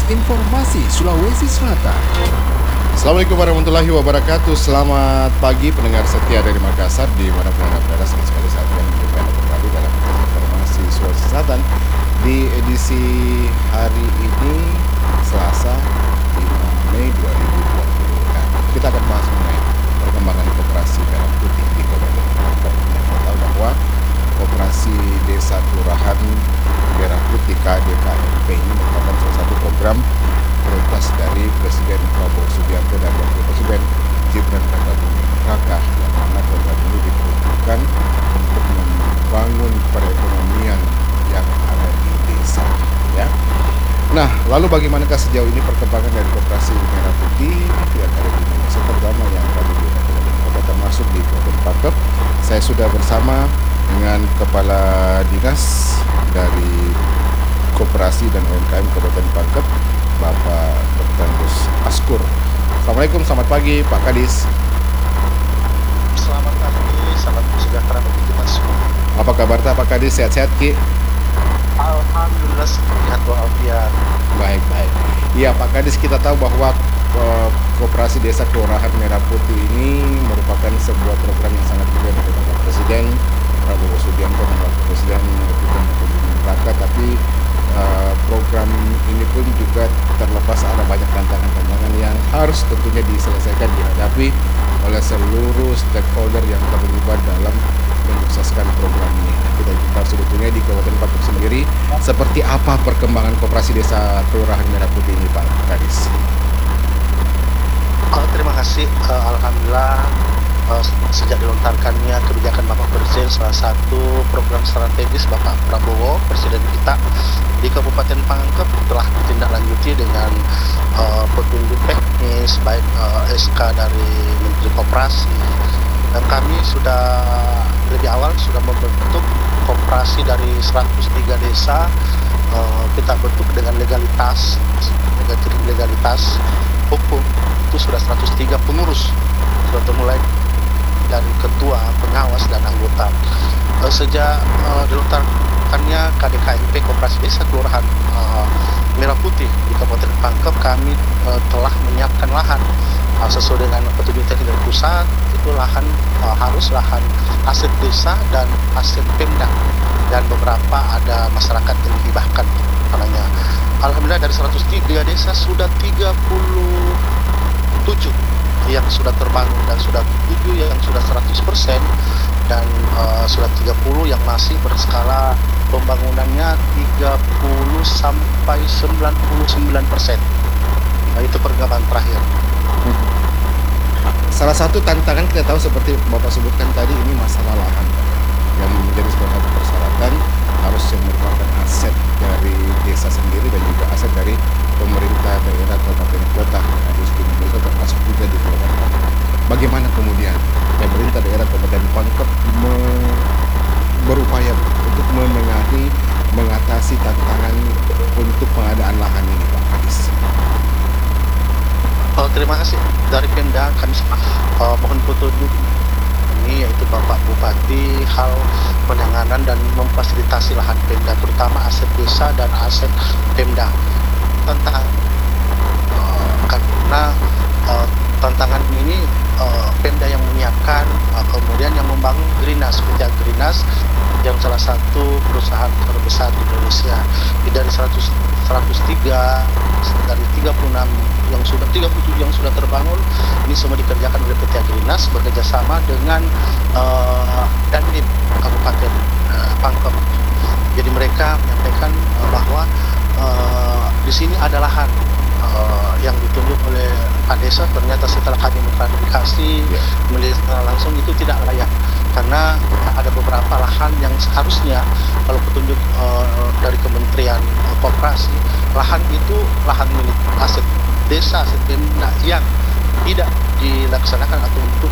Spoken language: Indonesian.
Informasi Sulawesi Selatan. Assalamualaikum warahmatullahi wabarakatuh. Selamat pagi pendengar setia dari Makassar di mana pun Anda berada. Senang sekali saat ini menjumpai Anda kembali dalam informasi Sulawesi Selatan di edisi hari ini Selasa 5 Mei 2020. Nah, kita akan bahas mengenai perkembangan koperasi merah putih di Kabupaten Pangkep. Kita tahu bahwa koperasi Desa Kelurahan Merah Putih KDKMP ini merupakan salah satu program prioritas dari Presiden Prabowo Subianto dan Wakil Presiden Gibran Rakabuming Raka, yang mana program ini diperuntukkan untuk membangun perekonomian yang ada di desa. Ya. Nah, lalu bagaimanakah sejauh ini perkembangan dari koperasi Merah Putih yang ada di Indonesia, terutama yang ada di Kota termasuk di Kabupaten Pangkep? Saya sudah bersama dengan Kepala Dinas dari Koperasi dan UMKM Kabupaten Pangkep, Bapak Bertandus Askur. Assalamualaikum, selamat pagi Pak Kadis. Selamat pagi, salam sejahtera bagi kita semua. Apa kabar Pak Kadis? Sehat-sehat Ki? Alhamdulillah sehat walafiat. Baik. Iya Pak Kadis, kita tahu bahwa Koperasi Desa Kelurahan Merah Putih ini merupakan sebuah program yang sangat mulia dari Bapak Presiden Prabowo Subianto dan Wakil Presiden Gibran Rakabuming Raka, tapi program ini pun juga terlepas ada banyak tantangan-tantangan yang harus tentunya diselesaikan, dihadapi oleh seluruh stakeholder yang terlibat dalam menyukseskan program ini. Kita ingin sebetulnya di Kabupaten Pangkep sendiri seperti apa perkembangan koperasi Desa Kelurahan Merah Putih ini Pak Kadis? Terima kasih. Alhamdulillah sejak dilontarkannya kebijakan Bapak Presiden, salah satu program strategis Bapak Prabowo Presiden kita di Kabupaten Pangkep telah ditindaklanjuti dengan petunjuk teknis baik SK dari Menteri Koperasi, dan kami sudah lebih awal sudah membentuk koperasi dari 103 desa. Kita bentuk dengan legalitas hukum itu sudah 103 pengurus, sudah mulai dari ketua, pengawas, dan anggota. Sejak dilontarkannya KDKMP Koperasi Desa Kelurahan Merah Putih di Kabupaten Pangkep, kami telah menyiapkan lahan sesuai dengan petunjuk teknis dari pusat. Itu lahan harus lahan aset desa dan aset Pemda, dan beberapa ada masyarakat yang dihibahkan tanahnya. Alhamdulillah dari 103 desa sudah 37 yang sudah terbangun, dan sudah 7 yang sudah 100%, dan sudah 30 yang masih berskala pembangunannya 30 sampai 99%. Nah, itu perkembangan terakhir. Salah satu tantangan kita tahu seperti Bapak sebutkan tadi, ini masalah lahan yang menjadi salah satu persyaratan harus yang merupakan aset dari desa sendiri dan juga aset dari pemerintah daerah kabupaten kota yang harus dimiliki, termasuk juga di Kabupaten Pangkep. Bagaimana kemudian pemerintah daerah Kabupaten Pangkep berupaya untuk mengatasi tantangan untuk pengadaan lahan ini Pak Kadis? Terima kasih. Dari Pemda kami mohon petunjuk ini, yaitu Bapak Bupati, hal penanganan dan memfasilitasi lahan Pemda, terutama aset desa dan aset Pemda. Karena tantangan ini Pemda yang menyiapkan, kemudian yang membangun Grinas, PT Grinas yang salah satu perusahaan terbesar di Indonesia. Dari 103 dari 36 yang sudah 37 yang sudah terbangun, ini semua dikerjakan oleh PT Grinas bekerjasama dengan Dandim Kabupaten Pangkep. Jadi mereka menyampaikan bahwa di sini ada lahan yang ditunjuk oleh Pak Desa. Ternyata setelah kami mengklarifikasi, melihat langsung itu tidak layak, karena ada beberapa lahan yang seharusnya kalau petunjuk dari Kementerian Koperasi, lahan itu lahan milik aset desa, aset Pemda yang tidak dilaksanakan atau untuk